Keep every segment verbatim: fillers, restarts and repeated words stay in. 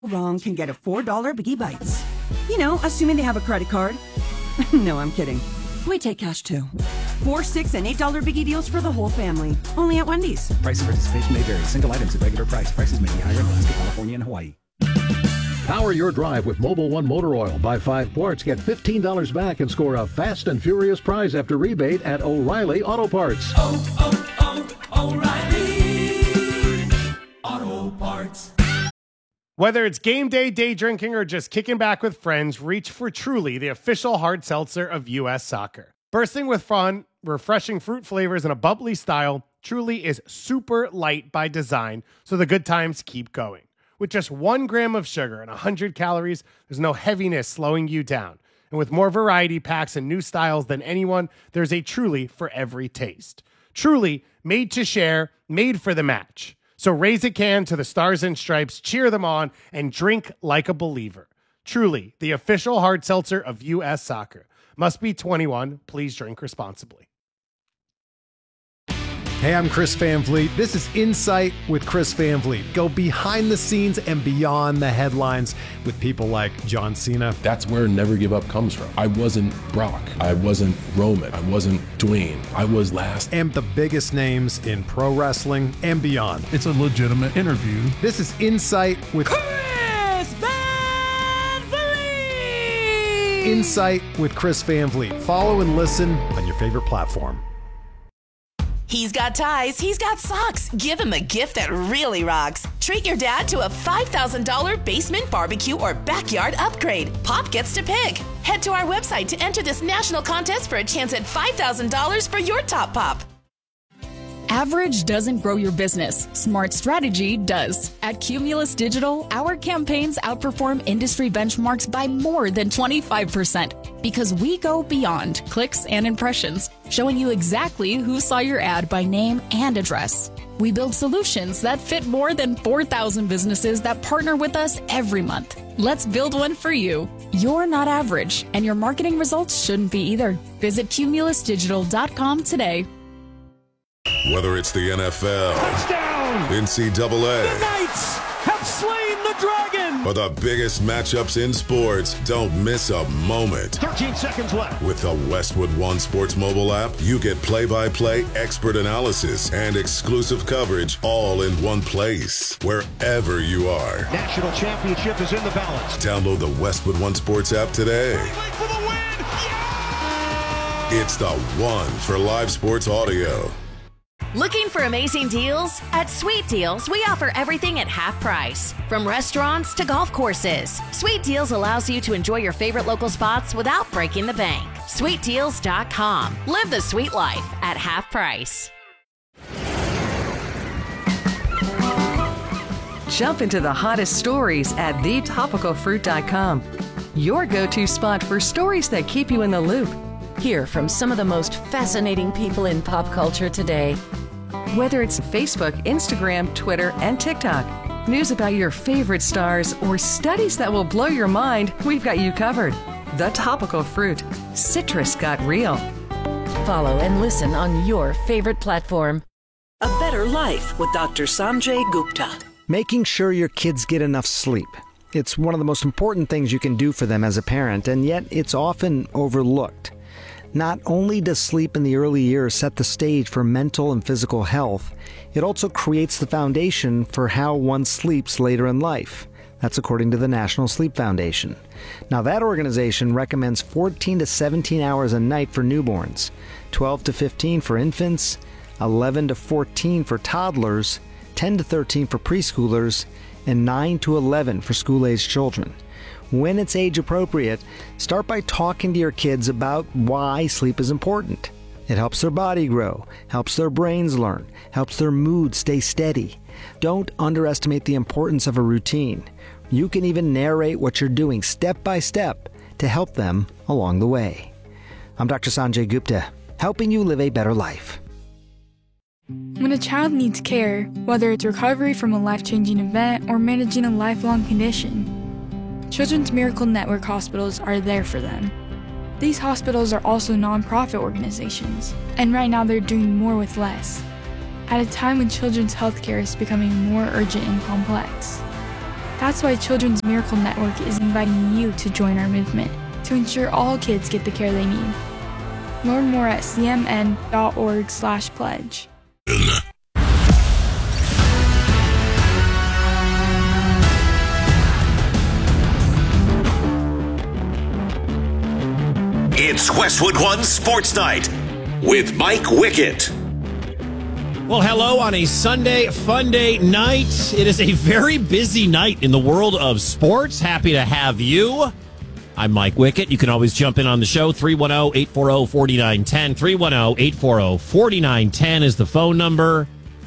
Wrong can get a four dollar Biggie Bites. You know, assuming they have a credit card. No, I'm kidding. We take cash too. Four, six, and eight dollar Biggie deals for the whole family. Only at Wendy's. Price of participation may vary. Single items at regular price. Prices may be higher in Alaska, California, and Hawaii. Power your drive with Mobil one Motor Oil. Buy five quarts, get fifteen dollars back, and score a fast and furious prize after rebate at O'Reilly Auto Parts. Oh, oh, oh, O'Reilly Auto Parts. Whether it's game day, day drinking, or just kicking back with friends, reach for Truly, the official hard seltzer of U S Soccer. Bursting with fun, refreshing fruit flavors, and a bubbly style, Truly is super light by design, so the good times keep going. With just one gram of sugar and one hundred calories, there's no heaviness slowing you down. And with more variety packs and new styles than anyone, there's a Truly for every taste. Truly, made to share, made for the match. So raise a can to the Stars and Stripes, cheer them on, and drink like a believer. Truly, the official hard seltzer of U S Soccer. Must be twenty-one. Please drink responsibly. Hey, I'm Chris Van Vliet. This is Insight with Chris Van Vliet. Go behind the scenes and beyond the headlines with people like John Cena. That's where Never Give Up comes from. I wasn't Brock. I wasn't Roman. I wasn't Dwayne. I was last. And the biggest names in pro wrestling and beyond. It's a legitimate interview. This is Insight with Chris Van Vliet! Insight with Chris Van Vliet. Follow and listen on your favorite platform. He's got ties, he's got socks. Give him a gift that really rocks. Treat your dad to a five thousand dollars basement barbecue or backyard upgrade. Pop gets to pick. Head to our website to enter this national contest for a chance at five thousand dollars for your top pop. Average doesn't grow your business. Smart strategy does. At Cumulus Digital, our campaigns outperform industry benchmarks by more than twenty-five percent because we go beyond clicks and impressions, showing you exactly who saw your ad by name and address. We build solutions that fit more than four thousand businesses that partner with us every month. Let's build one for you. You're not average, and your marketing results shouldn't be either. Visit cumulus digital dot com today. Whether it's the N F L, Touchdown! N C double A, The Knights have slain the dragon! or the biggest matchups in sports, don't miss a moment. thirteen seconds left. With the Westwood One Sports mobile app, you get play-by-play expert analysis and exclusive coverage all in one place, wherever you are. National championship is in the balance. Download the Westwood One Sports app today. For the win! Yeah! It's the one for live sports audio. Looking for amazing deals? At Sweet Deals, we offer everything at half price. From restaurants to golf courses, Sweet Deals allows you to enjoy your favorite local spots without breaking the bank. sweet deals dot com. Live the sweet life at half price. Jump into the hottest stories at the topical fruit dot com. Your go-to spot for stories that keep you in the loop. Hear from some of the most fascinating people in pop culture today. Whether it's Facebook, Instagram, Twitter, and TikTok, news about your favorite stars, or studies that will blow your mind, we've got you covered. The Topical Fruit. Citrus got real. Follow and listen on your favorite platform. A Better Life with Doctor Sanjay Gupta. Making sure your kids get enough sleep. It's one of the most important things you can do for them as a parent, and yet it's often overlooked. Not only does sleep in the early years set the stage for mental and physical health, it also creates the foundation for how one sleeps later in life. That's according to the National Sleep Foundation. Now, that organization recommends fourteen to seventeen hours a night for newborns, twelve to fifteen for infants, eleven to fourteen for toddlers, ten to thirteen for preschoolers, and nine to eleven for school-aged children. When it's age appropriate, start by talking to your kids about why sleep is important. It helps their body grow, helps their brains learn, helps their mood stay steady. Don't underestimate the importance of a routine. You can even narrate what you're doing step by step to help them along the way. I'm Doctor Sanjay Gupta, helping you live a better life. When a child needs care, whether it's recovery from a life-changing event or managing a lifelong condition, Children's Miracle Network hospitals are there for them. These hospitals are also nonprofit organizations, and right now they're doing more with less, at a time when children's healthcare is becoming more urgent and complex. That's why Children's Miracle Network is inviting you to join our movement to ensure all kids get the care they need. Learn more at c m n dot org slash pledge. It's Westwood One Sports Night with Mike Wickett. Well, hello on a Sunday fun day night. It is a very busy night in the world of sports. Happy to have you. I'm Mike Wickett. You can always jump in on the show. three one zero, eight four zero, four nine one zero. three one zero, eight four zero, four nine one zero is the phone number.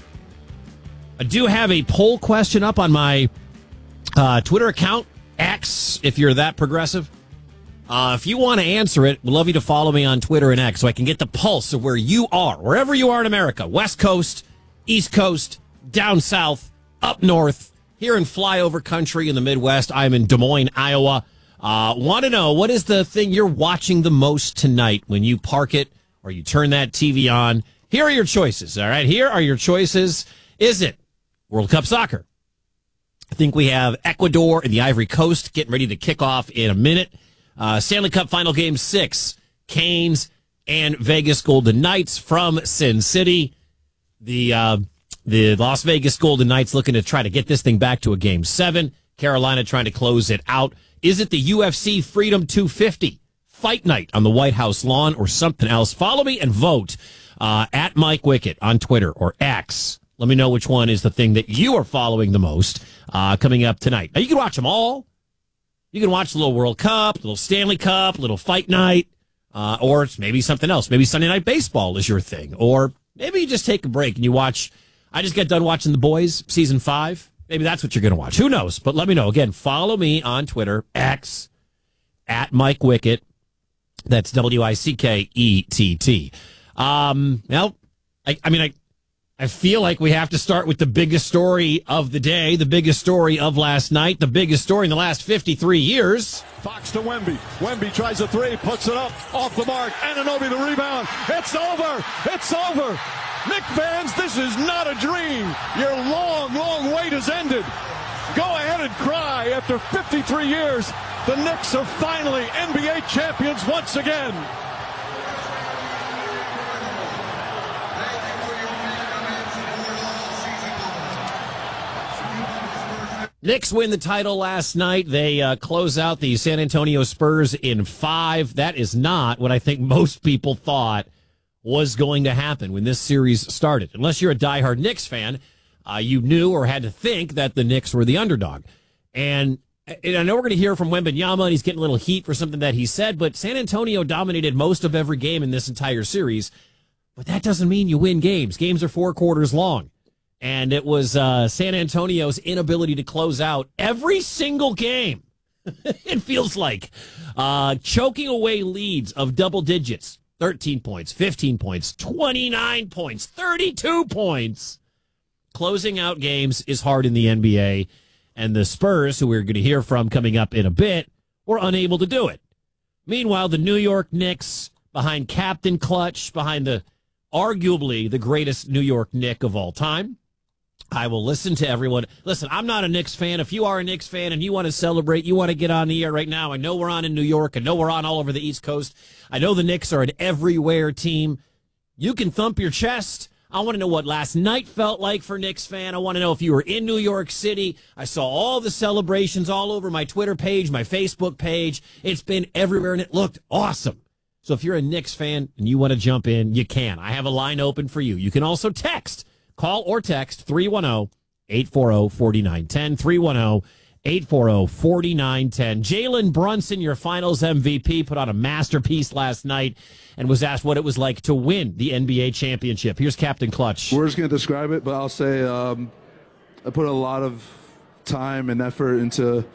I do have a poll question up on my uh, Twitter account, X, if you're that progressive. Uh, if you want to answer it, we'd love you to follow me on Twitter and X so I can get the pulse of where you are, wherever you are in America, West Coast, East Coast, down south, up north, here in flyover country in the Midwest. I'm in Des Moines, Iowa. Uh, want to know, what is the thing you're watching the most tonight when you park it or you turn that T V on? Here are your choices, all right? Here are your choices. Is it World Cup soccer? I think we have Ecuador and the Ivory Coast getting ready to kick off in a minute. Uh, Stanley Cup Final Game six, Canes and Vegas Golden Knights from Sin City. The uh, the Las Vegas Golden Knights looking to try to get this thing back to a Game seven. Carolina trying to close it out. Is it the U F C Freedom two fifty Fight Night on the White House lawn or something else? Follow me and vote uh, at Mike Wickett on Twitter or X. Let me know which one is the thing that you are following the most uh, coming up tonight. Now, you can watch them all. You can watch the little World Cup, little Stanley Cup, little Fight Night, uh, or it's maybe something else. Maybe Sunday Night Baseball is your thing. Or maybe you just take a break and you watch. I just got done watching The Boys, season five. Maybe that's what you're going to watch. Who knows? But let me know. Again, follow me on Twitter, X, at Mike Wickett. That's W I C K E T T. Um, well, I, I mean, I. I feel like we have to start with the biggest story of the day, the biggest story of last night, the biggest story in the last fifty-three years. Fox to Wemby. Wemby tries a three, puts it up, off the mark. Anunoby the rebound. It's over. It's over. Knick fans, this is not a dream. Your long, long wait has ended. Go ahead and cry. After fifty-three years, the Knicks are finally N B A champions once again. Knicks win the title last night. They uh, close out the San Antonio Spurs in five. That is not what I think most people thought was going to happen when this series started. Unless you're a diehard Knicks fan, uh, you knew or had to think that the Knicks were the underdog. And, and I know we're going to hear from Wembanyama, and he's getting a little heat for something that he said, but San Antonio dominated most of every game in this entire series. But that doesn't mean you win games. Games are four quarters long. And it was uh, San Antonio's inability to close out every single game. It feels like uh, choking away leads of double digits, thirteen points, fifteen points, twenty-nine points, thirty-two points. Closing out games is hard in the N B A. And the Spurs, who we're going to hear from coming up in a bit, were unable to do it. Meanwhile, the New York Knicks, behind Captain Clutch, behind the arguably the greatest New York Knick of all time, I will listen to everyone. Listen, I'm not a Knicks fan. If you are a Knicks fan and you want to celebrate, you want to get on the air right now. I know we're on in New York. I know we're on all over the East Coast. I know the Knicks are an everywhere team. You can thump your chest. I want to know what last night felt like for Knicks fan. I want to know if you were in New York City. I saw all the celebrations all over my Twitter page, my Facebook page. It's been everywhere, and it looked awesome. So if you're a Knicks fan and you want to jump in, you can. I have a line open for you. You can also text. Call or text three one zero, eight four zero, four nine one zero, three one zero, eight four zero, four nine one zero. Jalen Brunson, your finals M V P, put on a masterpiece last night and was asked what it was like to win the N B A championship. Here's Captain Clutch. We're just going to describe it, but I'll say um, I put a lot of time and effort into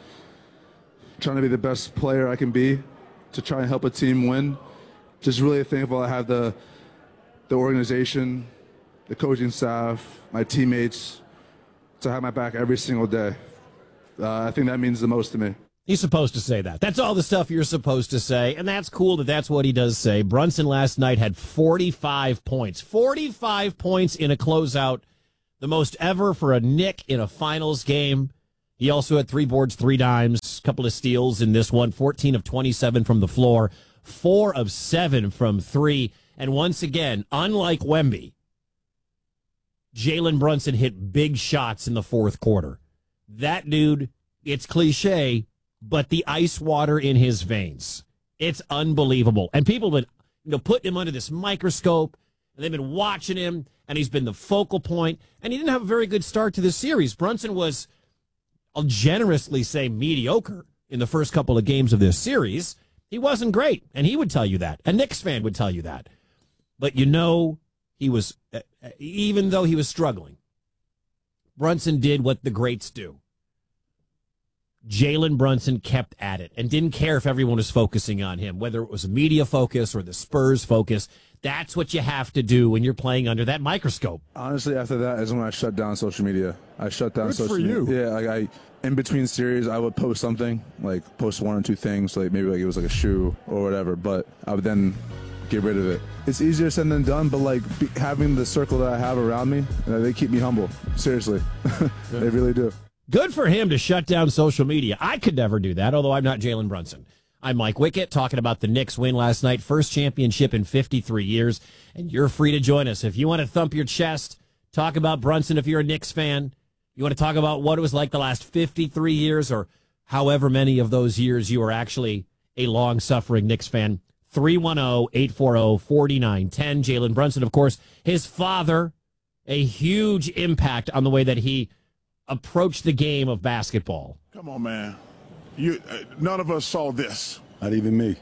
trying to be the best player I can be to try and help a team win. Just really thankful I have the the organization, the coaching staff, my teammates to have my back every single day. Uh, I think that means the most to me. He's supposed to say that. That's all the stuff you're supposed to say, and that's cool that that's what he does say. Brunson last night had forty-five points. forty-five points in a closeout, the most ever for a Knick in a finals game. He also had three boards, three dimes, a couple of steals in this one, fourteen of twenty-seven from the floor, four of seven from three. And once again, unlike Wemby, Jalen Brunson hit big shots in the fourth quarter. That dude, it's cliche, but the ice water in his veins. It's unbelievable. And people have been, you know, putting him under this microscope, and they've been watching him, and he's been the focal point. And he didn't have a very good start to the series. Brunson was, I'll generously say, mediocre in the first couple of games of this series. He wasn't great, and he would tell you that. A Knicks fan would tell you that. But you know, he was, uh, even though he was struggling, Brunson did what the greats do. Jalen Brunson kept at it and didn't care if everyone was focusing on him, whether it was a media focus or the Spurs focus. That's what you have to do when you're playing under that microscope. Honestly, after that is when I shut down social media. I shut down Good social for media. you. Yeah, like I, in between series, I would post something, like post one or two things, like maybe like it was like a shoe or whatever, but I would then get rid of it. It's easier said than done, but like be, having the circle that I have around me, uh, they keep me humble. Seriously, they really do. Good for him to shut down social media. I could never do that, although I'm not Jalen Brunson. I'm Mike Wickett, talking about the Knicks win last night, first championship in fifty-three years, and you're free to join us. If you want to thump your chest, talk about Brunson if you're a Knicks fan, you want to talk about what it was like the last fifty-three years or however many of those years you are actually a long-suffering Knicks fan, three one zero, eight four zero, four nine one zero. Jalen Brunson, of course, his father, a huge impact on the way that he approached the game of basketball. Come on, man. You, uh, none of us saw this. Not even me.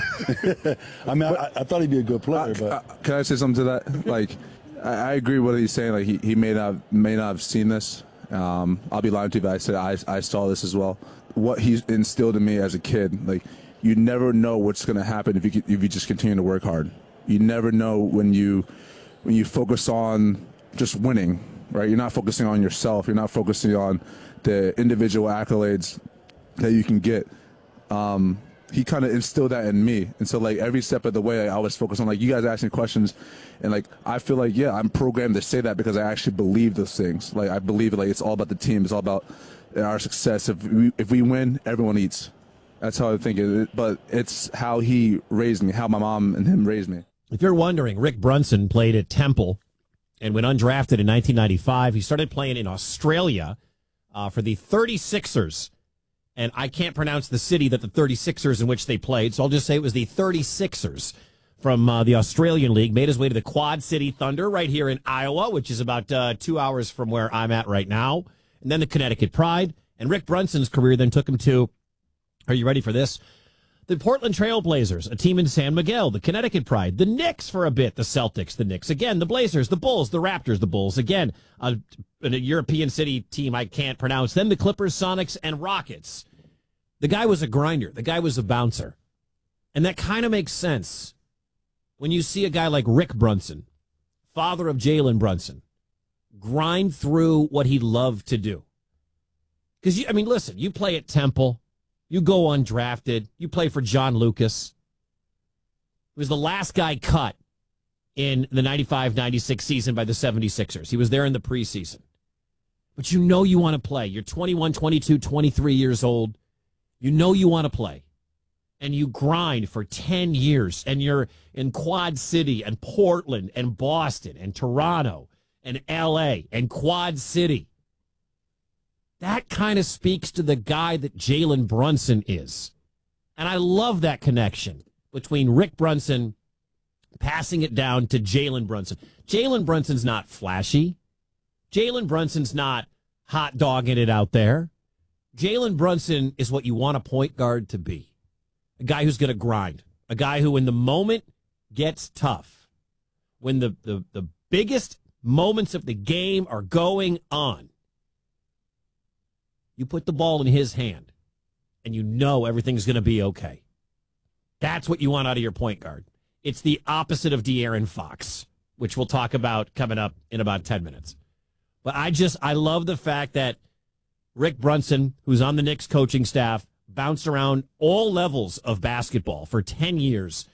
I mean, I, I thought he'd be a good player, but Uh, can I say something to that? Like, I, I agree with what he's saying. Like, he, he may not may not have seen this. Um, I'll be lying to you, but I said I I saw this as well. What he instilled in me as a kid, like, you never know what's going to happen if you if you just continue to work hard. You never know when you when you focus on just winning, right? You're not focusing on yourself. You're not focusing on the individual accolades that you can get. Um, he kind of instilled that in me. And so, like, every step of the way, I was focused on, like, you guys asking questions. And, like, I feel like, yeah, I'm programmed to say that because I actually believe those things. Like, I believe, like, it's all about the team. It's all about our success. If we, if we win, everyone eats. That's how I think it. But it's how he raised me, how my mom and him raised me. If you're wondering, Rick Brunson played at Temple and went undrafted in nineteen ninety-five. He started playing in Australia uh, for the thirty-sixers. And I can't pronounce the city that the thirty-sixers in which they played, so I'll just say it was the thirty-sixers from uh, the Australian League. Made his way to the Quad City Thunder right here in Iowa, which is about uh, two hours from where I'm at right now. And then the Connecticut Pride. And Rick Brunson's career then took him to, are you ready for this? The Portland Trail Blazers, a team in San Miguel, the Connecticut Pride, the Knicks for a bit, the Celtics, the Knicks again, the Blazers, the Bulls, the Raptors, the Bulls again, a, a European city team I can't pronounce, then the Clippers, Sonics, and Rockets. The guy was a grinder. The guy was a bouncer. And that kind of makes sense when you see a guy like Rick Brunson, father of Jalen Brunson, grind through what he loved to do. Because, I mean, listen, you play at Temple. You go undrafted. You play for John Lucas. He was the last guy cut in the ninety-five ninety-six season by the seventy-sixers. He was there in the preseason. But you know you want to play. You're twenty-one, twenty-two, twenty-three years old. You know you want to play. And you grind for ten years. And you're in Quad City and Portland and Boston and Toronto and L A and Quad City. That kind of speaks to the guy that Jalen Brunson is. And I love that connection between Rick Brunson passing it down to Jalen Brunson. Jalen Brunson's not flashy. Jalen Brunson's not hot dogging it out there. Jalen Brunson is what you want a point guard to be. A guy who's going to grind. A guy who, when the moment gets tough, when the, the, the biggest moments of the game are going on, you put the ball in his hand, and you know everything's going to be okay. That's what you want out of your point guard. It's the opposite of De'Aaron Fox, which we'll talk about coming up in about ten minutes. But I just, I love the fact that Rick Brunson, who's on the Knicks coaching staff, bounced around all levels of basketball for ten years,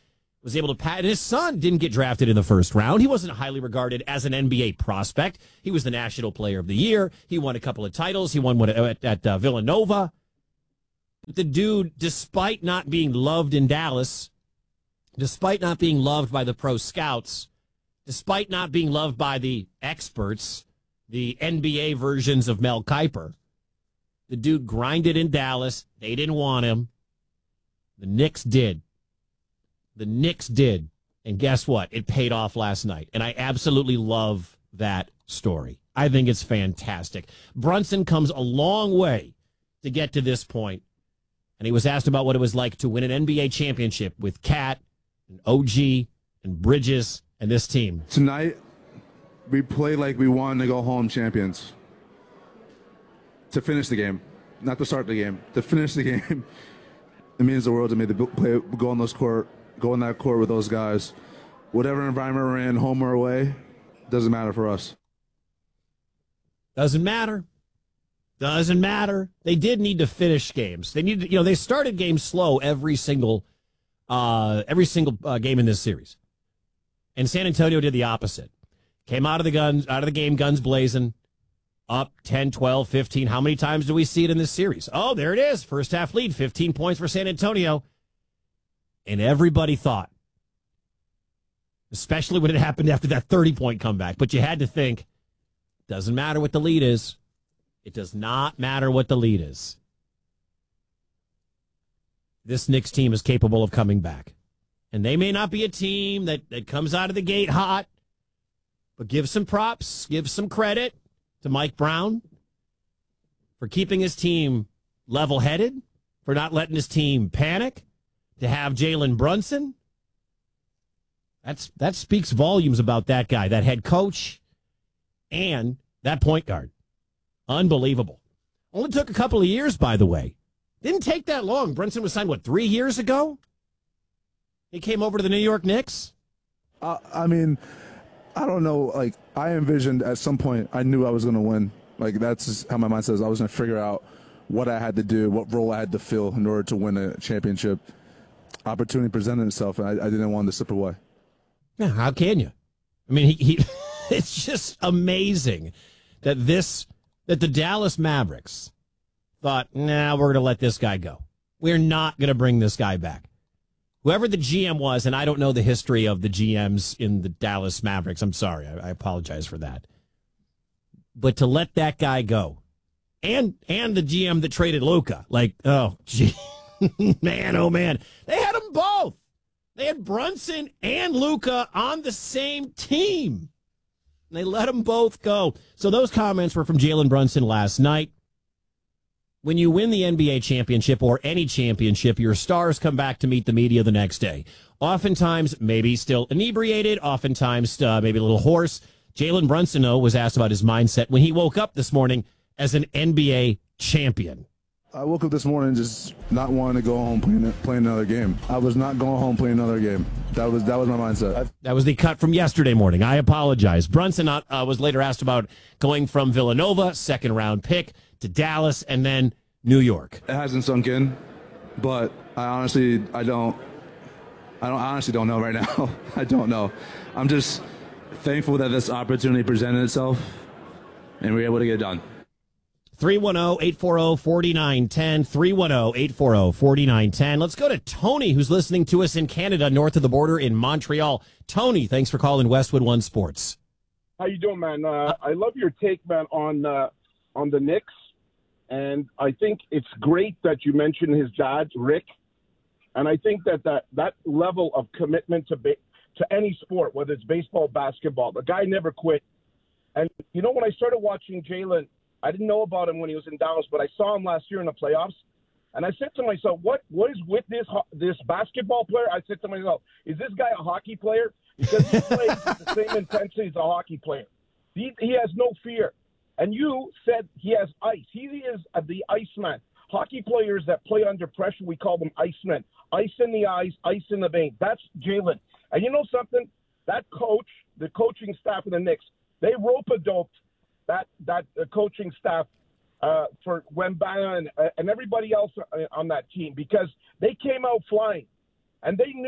was able to pat. And his son didn't get drafted in the first round. He wasn't highly regarded as an N B A prospect. He was the National Player of the Year. He won a couple of titles. He won one at, at uh, Villanova. But the dude, despite not being loved in Dallas, despite not being loved by the pro scouts, despite not being loved by the experts, the N B A versions of Mel Kiper, the dude grinded in Dallas. They didn't want him. The Knicks did. The Knicks did. And guess what? It paid off last night. And I absolutely love that story. I think it's fantastic. Brunson comes a long way to get to this point. And he was asked about what it was like to win an N B A championship with Cat and O G and Bridges and this team. Tonight, we played like we wanted to go home champions. To finish the game, not to start the game. To finish the game, it means the world to me to play, go on those court, go in that court with those guys. Whatever environment we're in, home or away, doesn't matter for us. Doesn't matter. Doesn't matter. They did need to finish games. They needed, you know, they started games slow every single, uh, every single uh, game in this series, and San Antonio did the opposite. Came out of the guns, out of the game, guns blazing, up ten, twelve, fifteen. How many times do we see it in this series? Oh, there it is. First half lead, fifteen points for San Antonio. And everybody thought, especially when it happened after that thirty-point comeback, but you had to think, doesn't matter what the lead is. It does not matter what the lead is. This Knicks team is capable of coming back. And they may not be a team that, that comes out of the gate hot, but give some props, give some credit to Mike Brown for keeping his team level-headed, for not letting his team panic, to have Jalen Brunson. That's that speaks volumes about that guy, that head coach, and that point guard. Unbelievable. Only took a couple of years, by the way. Didn't take that long. Brunson was signed, what, three years ago? He came over to the New York Knicks? Uh, I mean, I don't know. Like, I envisioned at some point, I knew I was going to win. Like, that's just how my mind says. I was going to figure out what I had to do, what role I had to fill in order to win a championship. Opportunity presented itself, and I, I didn't want to slip away. Yeah, how can you? I mean, he, he it's just amazing that this, that the Dallas Mavericks thought, nah, we're going to let this guy go. We're not going to bring this guy back. Whoever the G M was, and I don't know the history of the G Ms in the Dallas Mavericks. I'm sorry. I, I apologize for that. But to let that guy go, and and the G M that traded Luka, like, oh, gee, man, oh, man. They had them both. They had Brunson and Luka on the same team. And they let them both go. So those comments were from Jalen Brunson last night. When you win the N B A championship or any championship, your stars come back to meet the media the next day. Oftentimes, maybe still inebriated, oftentimes uh, maybe a little hoarse. Jalen Brunson, though, was asked about his mindset when he woke up this morning as an N B A champion. I woke up this morning just not wanting to go home playing, playing another game. I was not going home playing another game. That was that was my mindset. That was the cut from yesterday morning. I apologize. Brunson uh, was later asked about going from Villanova, second round pick, to Dallas, and then New York. It hasn't sunk in, but I honestly, I don't, I don't I honestly don't know right now. I don't know. I'm just thankful that this opportunity presented itself, and we were able to get it done. three one zero, eight four zero, four nine one zero, three one zero, eight four zero, four nine one zero. Let's go to Tony, who's listening to us in Canada, north of the border in Montreal. Tony, thanks for calling Westwood One Sports. How you doing, man? Uh, I love your take, man, on uh, on the Knicks. And I think it's great that you mentioned his dad, Rick. And I think that that, that level of commitment to ba- to any sport, whether it's baseball, basketball, the guy never quit. And, you know, when I started watching Jalen, I didn't know about him when he was in Dallas, but I saw him last year in the playoffs. And I said to myself, what what is with this this basketball player? I said to myself, is this guy a hockey player? Because he plays with the same intensity as a hockey player. He, he has no fear. And you said he has ice. He is the Iceman. Hockey players that play under pressure, we call them Icemen. Ice in the eyes, ice in the vein. That's Jalen. And you know something? That coach, the coaching staff of the Knicks, they rope-a-doped that that uh, coaching staff uh, for Wembanyama and, uh, and everybody else on that team because they came out flying. And they knew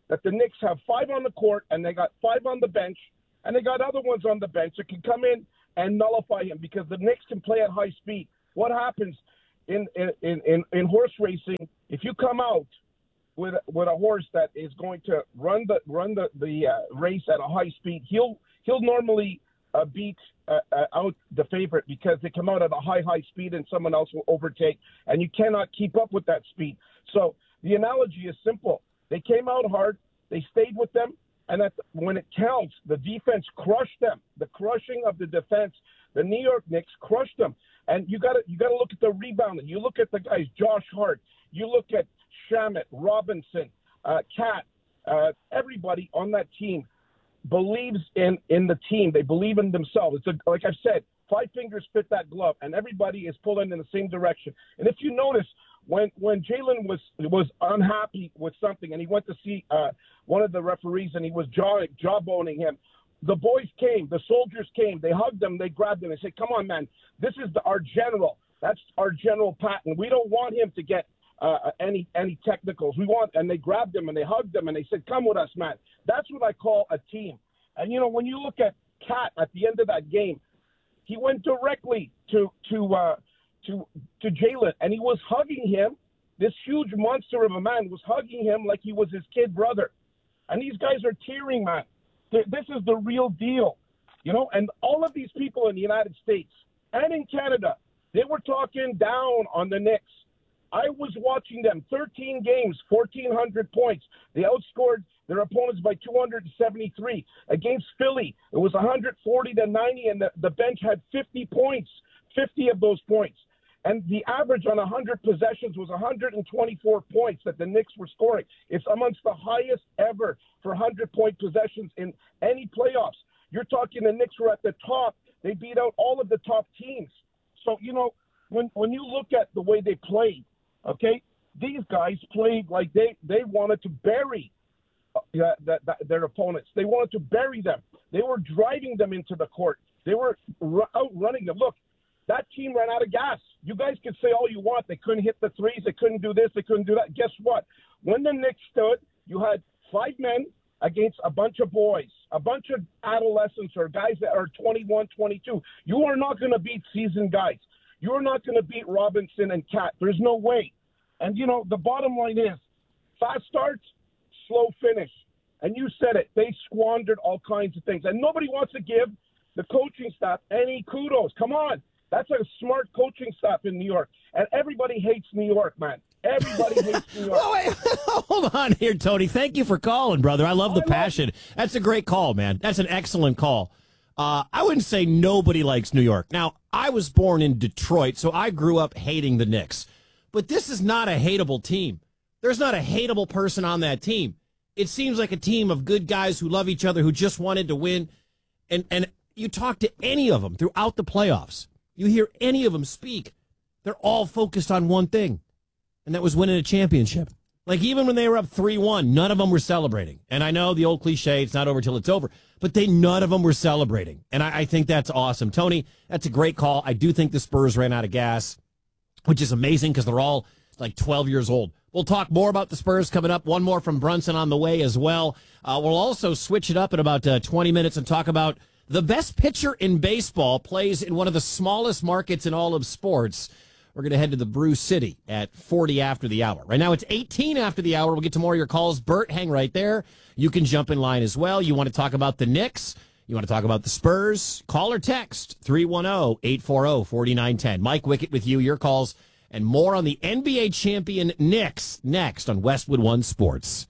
that the Knicks have five on the court and they got five on the bench and they got other ones on the bench that can come in and nullify him because the Knicks can play at high speed. What happens in in, in, in horse racing, if you come out with with a horse that is going to run the run the, the uh, race at a high speed, he'll he'll normally uh, beat uh, uh, out the favorite because they come out at a high, high speed and someone else will overtake, and you cannot keep up with that speed. So the analogy is simple. They came out hard, they stayed with them, and at the, when it counts, the defense crushed them. The crushing of the defense, the New York Knicks crushed them. And you got to you got to look at the rebounding. You look at the guys, Josh Hart. You look at Shamet, Robinson, uh, Cat. Uh, everybody on that team believes in, in the team. They believe in themselves. It's a, like I've said, five fingers fit that glove, and everybody is pulling in the same direction. And if you notice, when when Jalen was was unhappy with something, and he went to see uh, one of the referees, and he was jaw jawboning him, the boys came, the soldiers came, they hugged him, they grabbed him, and said, "Come on, man, this is the, our general. That's our General Patton. We don't want him to get uh, any any technicals. We want," and they grabbed him and they hugged him and they said, "Come with us, man." That's what I call a team. And you know, when you look at Cat at the end of that game, he went directly to to uh, to to Jalen, and he was hugging him. This huge monster of a man was hugging him like he was his kid brother. And these guys are tearing, man. This is the real deal, you know. And all of these people in the United States and in Canada, they were talking down on the Knicks. I was watching them, thirteen games, fourteen hundred points. They outscored their opponents by two hundred seventy-three. Against Philly, it was one forty to ninety, and the, the bench had fifty points, fifty of those points. And the average on one hundred possessions was one hundred twenty-four points that the Knicks were scoring. It's amongst the highest ever for one hundred-point possessions in any playoffs. You're talking the Knicks were at the top. They beat out all of the top teams. So, you know, when when you look at the way they played, okay, these guys played like they, they wanted to bury uh, the, the, their opponents. They wanted to bury them. They were driving them into the court. They were r- outrunning them. Look, that team ran out of gas. You guys can say all you want. They couldn't hit the threes. They couldn't do this. They couldn't do that. Guess what? When the Knicks stood, you had five men against a bunch of boys, a bunch of adolescents or guys that are twenty-one, twenty-two. You are not going to beat seasoned guys. You are not going to beat Robinson and Cat. There's no way. And, you know, the bottom line is fast starts, slow finish. And you said it. They squandered all kinds of things. And nobody wants to give the coaching staff any kudos. Come on. That's a smart coaching staff in New York. And everybody hates New York, man. Everybody hates New York. Oh, wait. Hold on here, Tony. Thank you for calling, brother. I love the I passion. Love That's a great call, man. That's an excellent call. Uh, I wouldn't say nobody likes New York. Now, I was born in Detroit, so I grew up hating the Knicks. But this is not a hateable team. There's not a hateable person on that team. It seems like a team of good guys who love each other, who just wanted to win. And, and you talk to any of them throughout the playoffs. You hear any of them speak, they're all focused on one thing, and that was winning a championship. Like, even when they were up three one, none of them were celebrating. And I know the old cliche, it's not over till it's over, but they none of them were celebrating. And I, I think that's awesome. Tony, that's a great call. I do think the Spurs ran out of gas, which is amazing because they're all like twelve years old. We'll talk more about the Spurs coming up. One more from Brunson on the way as well. Uh, we'll also switch it up in about uh, twenty minutes and talk about the best pitcher in baseball plays in one of the smallest markets in all of sports. We're going to head to the Brew City at forty after the hour. Right now it's eighteen after the hour. We'll get to more of your calls. Bert, hang right there. You can jump in line as well. You want to talk about the Knicks? You want to talk about the Spurs? Call or text three one zero, eight four zero, four nine one zero. Mike Wickett with you. Your calls and more on the N B A champion Knicks next on Westwood One Sports.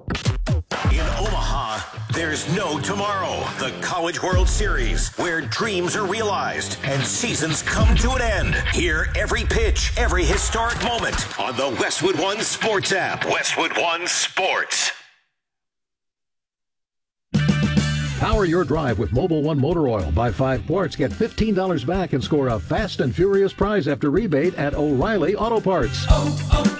In Omaha, there's no tomorrow. The College World Series, where dreams are realized and seasons come to an end. Hear every pitch, every historic moment on the Westwood One Sports app. Westwood One Sports. Power your drive with Mobil One Motor Oil. Buy five quarts, get fifteen dollars back, and score a fast and furious prize after rebate at O'Reilly Auto Parts. Oh,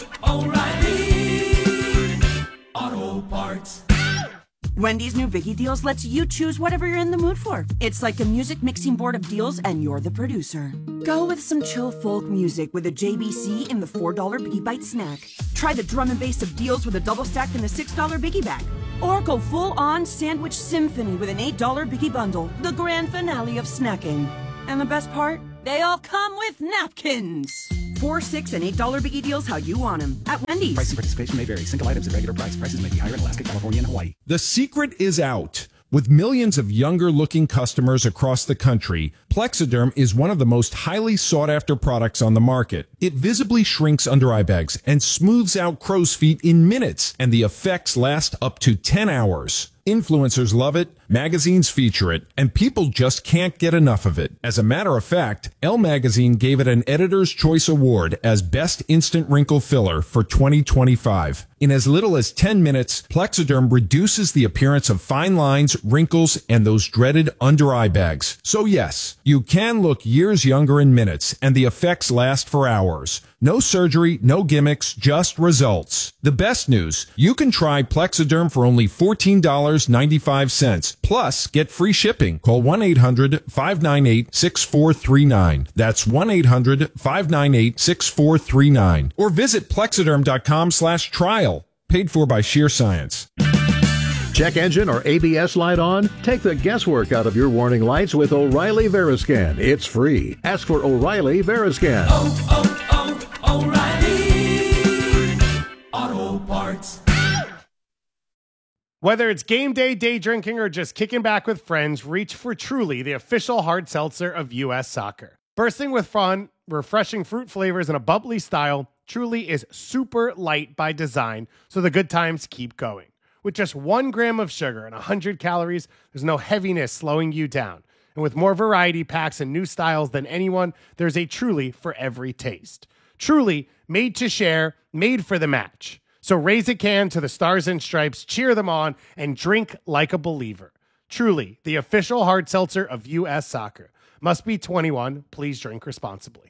oh, oh, O'Reilly Auto Parts. Wendy's new Biggie Deals lets you choose whatever you're in the mood for. It's like a music mixing board of deals, and you're the producer. Go with some chill folk music with a J B C in the four dollar Biggie Bite snack. Try the drum and bass of deals with a double stack in the six dollar Biggie bag. Or go full-on sandwich symphony with an eight dollar Biggie Bundle, the grand finale of snacking. And the best part? They all come with napkins. Four, six, and eight dollar Biggie deals how you want them at Wendy's. Price and participation may vary. Single items at regular price. Prices may be higher in Alaska, California, and Hawaii. The secret is out. With millions of younger-looking customers across the country, Plexiderm is one of the most highly sought-after products on the market. It visibly shrinks under eye bags and smooths out crow's feet in minutes, and the effects last up to ten hours. Influencers love it, magazines feature it, and people just can't get enough of it. As a matter of fact, Elle Magazine gave it an Editor's Choice Award as Best Instant Wrinkle Filler for twenty twenty-five. In as little as ten minutes, Plexiderm reduces the appearance of fine lines, wrinkles, and those dreaded under-eye bags. So yes, you can look years younger in minutes, and the effects last for hours. No surgery, no gimmicks, just results. The best news, you can try Plexiderm for only fourteen dollars and ninety-five cents. Plus, get free shipping. Call one eight hundred, five nine eight, six four three nine. That's one eight hundred, five nine eight, six four three nine. Or visit plexiderm.com slash trial. Paid for by Sheer Science. Check engine or A B S light on? Take the guesswork out of your warning lights with O'Reilly Veriscan. It's free. Ask for O'Reilly Veriscan. Oh, oh, oh, O'Reilly Auto Parts. Whether it's game day, day drinking, or just kicking back with friends, reach for Truly, the official hard seltzer of U S Soccer. Bursting with fun, refreshing fruit flavors, and a bubbly style, Truly is super light by design, so the good times keep going. With just one gram of sugar and one hundred calories, there's no heaviness slowing you down. And with more variety packs and new styles than anyone, there's a Truly for every taste. Truly, made to share, made for the match. So raise a can to the Stars and Stripes, cheer them on, and drink like a believer. Truly, the official hard seltzer of U S Soccer. Must be twenty-one. Please drink responsibly.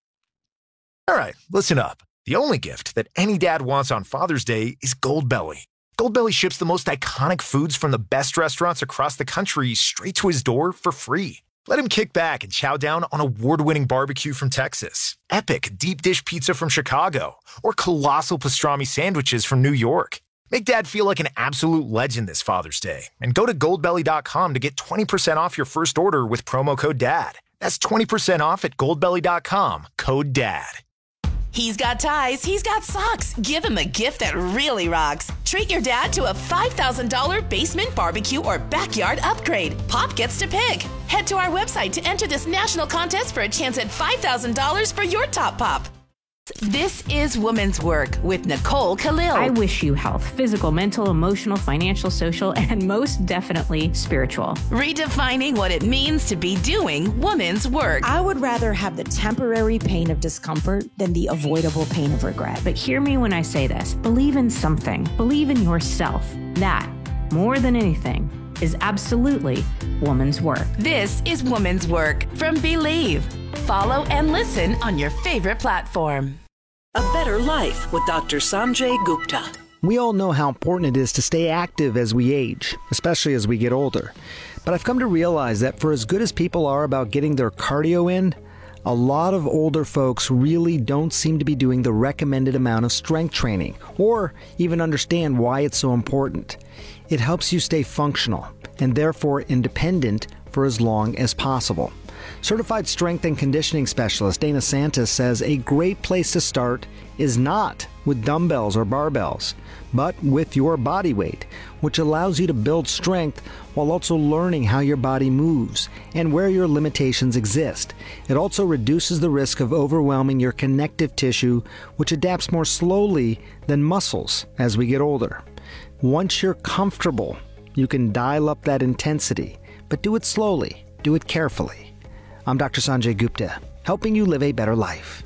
All right, listen up. The only gift that any dad wants on Father's Day is Goldbelly. Goldbelly ships the most iconic foods from the best restaurants across the country straight to his door for free. Let him kick back and chow down on award-winning barbecue from Texas, epic deep dish pizza from Chicago, or colossal pastrami sandwiches from New York. Make Dad feel like an absolute legend this Father's Day, and go to goldbelly dot com to get twenty percent off your first order with promo code DAD. That's twenty percent off at goldbelly dot com, code DAD. He's got ties, he's got socks. Give him a gift that really rocks. Treat your dad to a five thousand dollars basement barbecue or backyard upgrade. Pop gets to pick. Head to our website to enter this national contest for a chance at five thousand dollars for your top pop. This is Woman's Work with Nicole Khalil. I wish you health, physical, mental, emotional, financial, social, and most definitely spiritual. Redefining what it means to be doing woman's work. I would rather have the temporary pain of discomfort than the avoidable pain of regret. But hear me when I say this. Believe in something. Believe in yourself. That, more than anything, is absolutely woman's work. This is Woman's Work from Believe. Follow and listen on your favorite platform. A Better Life with Doctor Sanjay Gupta. We all know how important it is to stay active as we age, especially as we get older. But I've come to realize that for as good as people are about getting their cardio in, a lot of older folks really don't seem to be doing the recommended amount of strength training, or even understand why it's so important. It helps you stay functional, and therefore independent for as long as possible. Certified strength and conditioning specialist Dana Santis says a great place to start is not with dumbbells or barbells, but with your body weight, which allows you to build strength while also learning how your body moves and where your limitations exist. It also reduces the risk of overwhelming your connective tissue, which adapts more slowly than muscles as we get older. Once you're comfortable, you can dial up that intensity, but do it slowly, do it carefully. I'm Doctor Sanjay Gupta, helping you live a better life.